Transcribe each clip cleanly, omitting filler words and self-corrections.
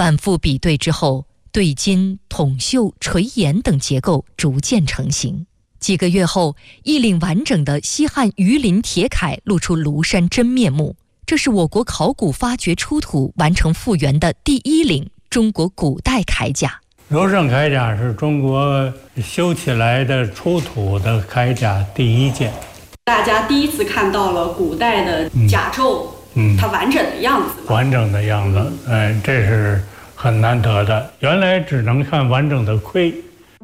反复比对之后，对襟、筒袖、垂沿等结构逐渐成型。几个月后，一领完整的西汉鱼鳞铁铠露出庐山真面目。这是我国考古发掘出土完成复原的第一领中国古代铠甲。 柔胜铠甲是中国修起来的出土的铠甲第一件。 大家第一次看到了古代的甲胄，它完整的样子。 完整的样子，这是很难得的。原来只能看完整的盔。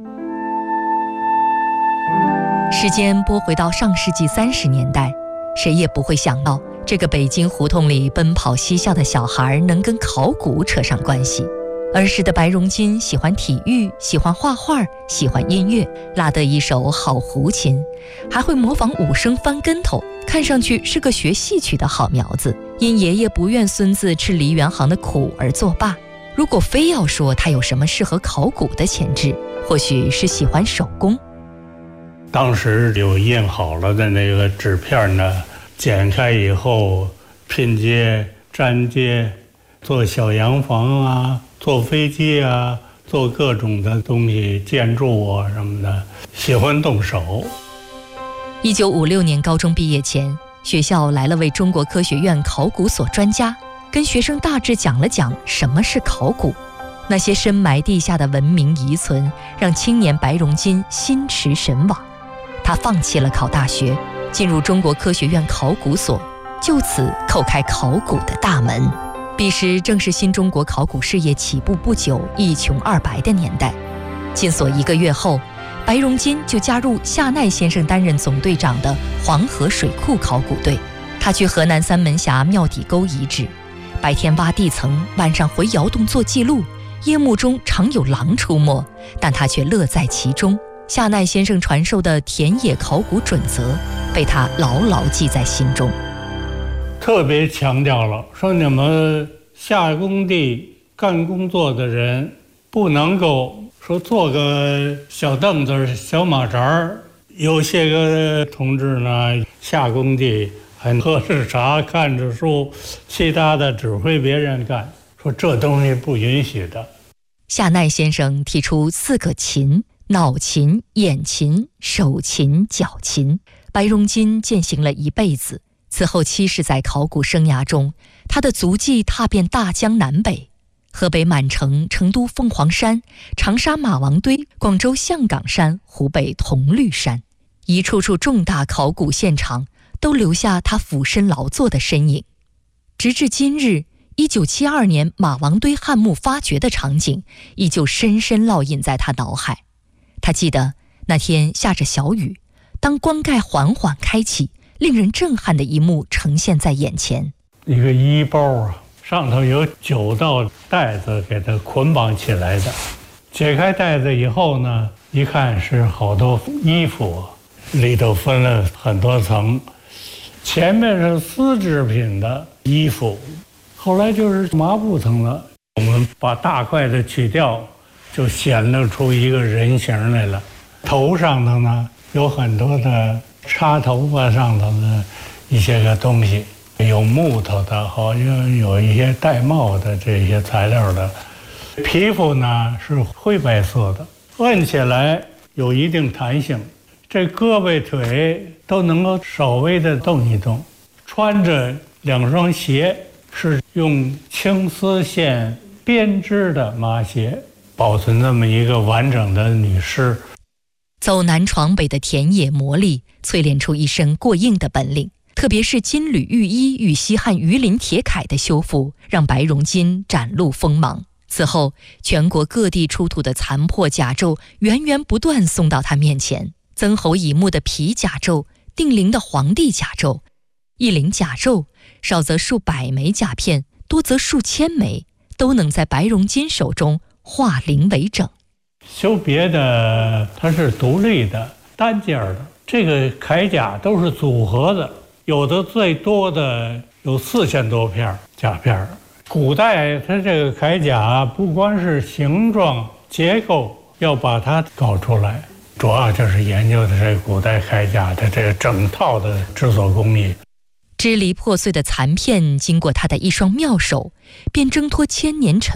时间拨回到上世纪30年代，谁也不会想到这个北京胡同里奔跑嬉笑的小孩能跟考古扯上关系。儿时的白荣金喜欢体育，喜欢画画，喜欢音乐，拉得一手好胡琴，还会模仿武生翻跟头，看上去是个学戏曲的好苗子。因爷爷不愿孙子吃梨园行的苦而作罢。如果非要说他有什么适合考古的潜质，或许是喜欢手工。 当时有印好了的那个纸片呢，剪开以后拼接、粘接，做小洋房啊，做飞机啊，做各种的东西，建筑啊什么的，喜欢动手。 1956年高中毕业前，学校来了位中国科学院考古所专家，跟学生大致讲了讲什么是考古。那些深埋地下的文明遗存，让青年白荣金心驰神往。他放弃了考大学，进入中国科学院考古所，就此叩开考古的大门。彼时正是新中国考古事业起步不久、一穷二白的年代。进所1个月后，白荣金就加入夏奈先生担任总队长的黄河水库考古队。他去河南三门峡庙底沟遗址，白天挖地层，晚上回窑洞做记录。夜幕中常有狼出没，但他却乐在其中。夏奈先生传授的田野考古准则被他牢牢记在心中， 特别强调了说，你们下工地干工作的人不能够说坐个小凳子、小马扎儿。有些个同志呢，下工地还喝着茶、看着书，其他的指挥别人干，说这东西不允许的。 夏奈先生提出4个勤：脑勤、眼勤、手勤、脚勤。白荣金践行了一辈子。此后70载考古生涯中，他的足迹踏遍大江南北，河北满城、成都凤凰山、长沙马王堆、广州象岗山、湖北铜绿山，一处处重大考古现场都留下他俯身劳作的身影。直至今日，1972年马王堆汉墓发掘的场景依旧深深烙印在他脑海。他记得那天下着小雨，当棺盖缓缓开启，令人震撼的一幕呈现在眼前。 一个衣包啊，上头有9道带子给它捆绑起来的。解开带子以后呢，一看是好多衣服，里头分了很多层。前面是丝织品的衣服，后来就是麻布层了。我们把大块的取掉，就显露出一个人形来了。头上头呢，有很多的插头发上头的一些个东西，有木头的，好像有一些带帽的这些材料的。皮肤呢是灰白色的，摁起来有一定弹性，这胳膊腿都能够稍微的动一动。穿着2双鞋，是用青丝线编织的麻鞋，保存这么一个完整的女尸。 走南闯北的田野磨砺，淬炼出一身过硬的本领。特别是金缕玉衣与西汉鱼鳞铁铠的修复，让白荣金展露锋芒。此后，全国各地出土的残破甲胄源源不断送到他面前。曾侯乙墓的皮甲胄，定陵的黄帝甲胄，一领甲胄，少则数百枚甲片，多则数千枚，都能在白荣金手中化零为整。 修别的它是独立的、单件的，这个铠甲都是组合的，有的最多的有4000多片甲片。古代它这个铠甲不光是形状结构要把它搞出来，主要就是研究的这个古代铠甲的这个整套的制作工艺。 支离破碎的残片经过他的一双妙手，便挣脱千年尘